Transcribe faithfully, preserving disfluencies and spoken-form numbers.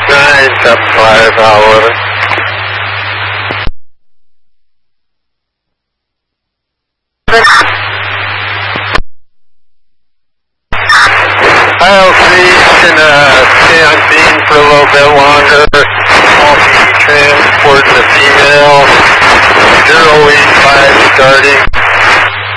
nine, seven five, over. I'll see you can uh, stay on beam for a little bit longer.